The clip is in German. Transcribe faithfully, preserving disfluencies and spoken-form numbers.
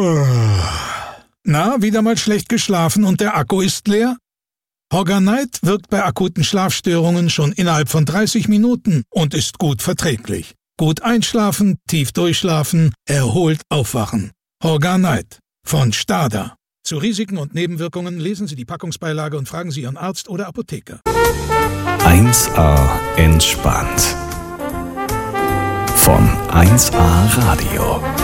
Na, wieder mal schlecht geschlafen und der Akku ist leer? Horganite wirkt bei akuten Schlafstörungen schon innerhalb von dreißig Minuten und ist gut verträglich. Gut einschlafen, tief durchschlafen, erholt aufwachen. Horganite von Stada. Zu Risiken und Nebenwirkungen lesen Sie die Packungsbeilage und fragen Sie Ihren Arzt oder Apotheker. eins A entspannt. Von eins A Radio.